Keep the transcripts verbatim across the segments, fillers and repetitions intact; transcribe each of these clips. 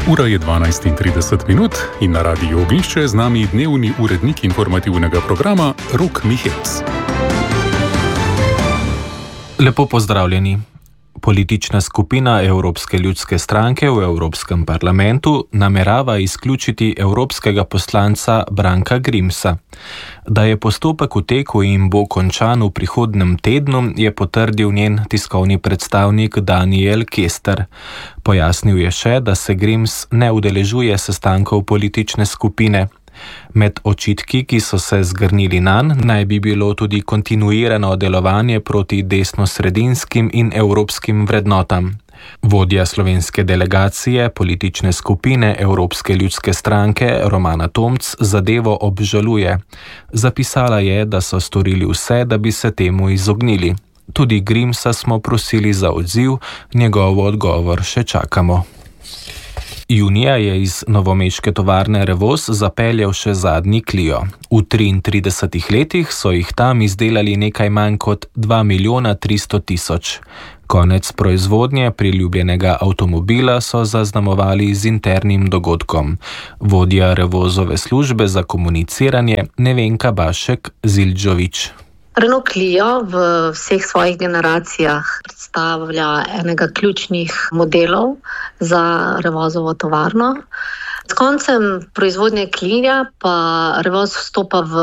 Ura je dvanajst in trideset minut in na Radiu Ognjišče z nami dnevni urednik informativnega programa Rok Mihelc. Lepo pozdravljeni. Politična skupina Evropske ljudske stranke v Evropskem parlamentu namerava izključiti evropskega poslanca Branka Grimsa. Da je postopek v teku in bo končan v prihodnjem tednu, je potrdil njen tiskovni predstavnik Daniel Kester. Pojasnil je še, da se Grims ne udeležuje sestankov politične skupine. Med očitki, ki so se zgrnili nanj, naj bi bilo tudi kontinuirano delovanje proti desnosredinskim in evropskim vrednotam. Vodja slovenske delegacije politične skupine Evropske ljudske stranke Romana Tomc zadevo obžaluje. Zapisala je, da so storili vse, da bi se temu izognili. Tudi Grimsa smo prosili za odziv, njegov odgovor še čakamo. Junija je iz novomeške tovarne Revoz zapeljal še zadnji Clio. V triintridesetih letih so jih tam izdelali nekaj manj kot dva milijona tristo tisoč. Konec proizvodnje priljubljenega avtomobila so zaznamovali z internim dogodkom. Vodja Revozove službe za komuniciranje Nevenka Bašek Zildžovič. Renault Clio v vseh svojih generacijah predstavlja enega ključnih modelov za Revozovo tovarno. S koncem proizvodnje Clio pa Revoz vstopa v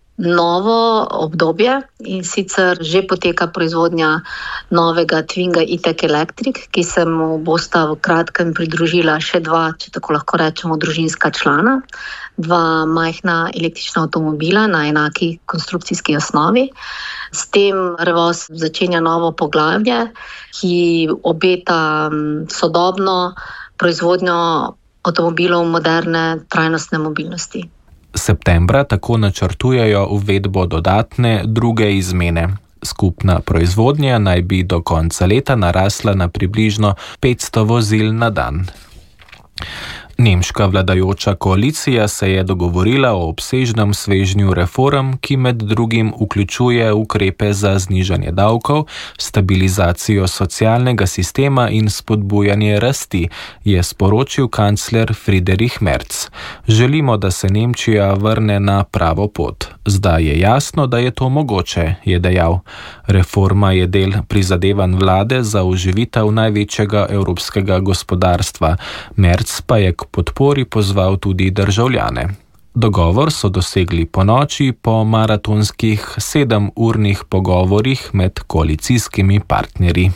novo obdobje in sicer že poteka proizvodnja novega Twinga E-Tech Electric, ki se mu bosta v kratkem pridružila še dva, če tako lahko rečemo, družinska člana, dva majhna električna avtomobila na enaki konstrukcijski osnovi. S tem Revoz začenja novo poglavje, ki obeta sodobno proizvodnjo avtomobilov moderne trajnostne mobilnosti. Septembra tako načrtujejo uvedbo dodatne druge izmene. Skupna proizvodnja naj bi do konca leta narasla na približno petsto vozil na dan. Nemška vladajoča koalicija se je dogovorila o obsežnem svežnju reform, ki med drugim vključuje ukrepe za znižanje davkov, stabilizacijo socialnega sistema in spodbujanje rasti, je sporočil kancler Friedrich Merz. Želimo, da se Nemčija vrne na pravo pot. Zdaj je jasno, da je to mogoče, je dejal. Reforma je del prizadevanj vlade za oživitev največjega evropskega gospodarstva. Merz pa je k podpori pozval tudi državljane. Dogovor so dosegli ponoči po maratonskih sedemurnih pogovorih med koalicijskimi partnerji.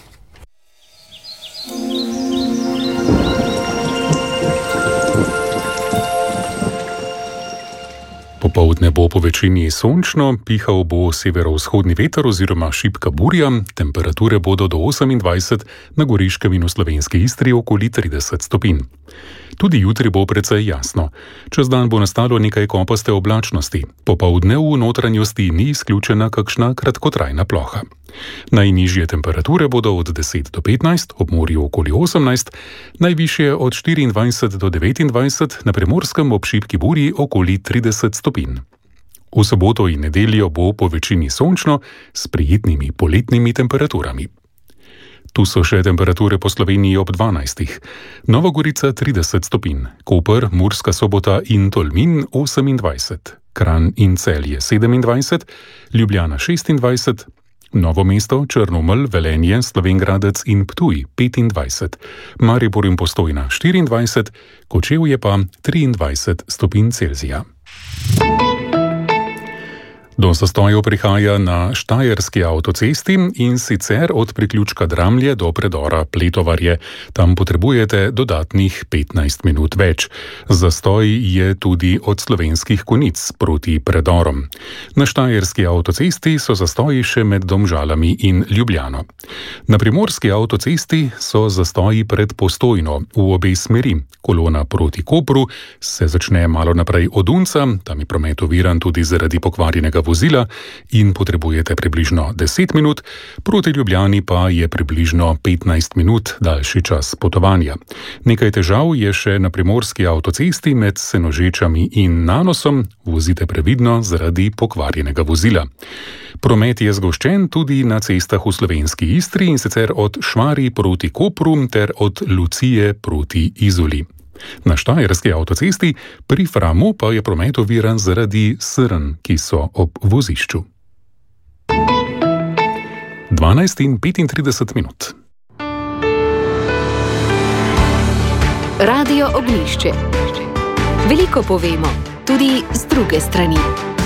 Popoldne bo po večini sončno, pihal bo severovzhodni veter oziroma šibka burja, temperature bodo do osemindvajset, na Goriškem in v slovenski Istri okoli trideset stopinj. Tudi jutri bo precej jasno. Čez dan bo nastalo nekaj kopaste oblačnosti. Popoldne v notranjosti ni izključena kakšna kratkotrajna ploha. Najnižje temperature bodo od deset do petnajst, ob morju okoli osemnajst, najvišje od štiriindvajset do devetindvajset, na Primorskem ob šibki burji okoli trideset stopinj. V soboto in nedeljo bo po večini sončno s prijetnimi poletnimi temperaturami. Tu so še temperature po Sloveniji ob dvanajstih. Nova Gorica trideset stopinj, Koper, Murska Sobota in Tolmin osemindvajset, Kranj in Celje sedemindvajset, Ljubljana šestindvajset, Novo mesto, Črnomelj, Velenje, Slovenj Gradec in Ptuj petindvajset, Maribor in Postojna štiriindvajset, Kočevje pa triindvajset stopinj Celzija. Do zastojev prihaja na Štajerski avtocesti in sicer od priključka Dramlje do predora Pletovarje. Tam potrebujete dodatnih petnajst minut več. Zastoj je tudi od Slovenskih Konjic proti predorom. Na Štajerski avtocesti so zastoji še med Domžalami in Ljubljano. Na Primorski avtocesti so zastoji pred Postojno v obe smeri. Kolona proti Kopru se začne malo naprej od Unca, tam je promet oviran tudi zaradi pokvarjenega vozila in potrebujete približno deset minut, proti Ljubljani pa je približno petnajst minut daljši čas potovanja. Nekaj težav je še na Primorski avtocesti med Senožečami in Nanosom, vozite previdno zaradi pokvarjenega vozila. Promet je zgoščen tudi na cestah v slovenski Istri in sicer od Šmarij proti Kopru ter od Lucije proti Izoli. Na Štajerski avtocesti pri Framu pa je promet oviran zaradi srn, ki so ob vozišču. dvanajst in petintrideset minut. Radio Ognjišče. Veliko povemo, tudi z druge strani.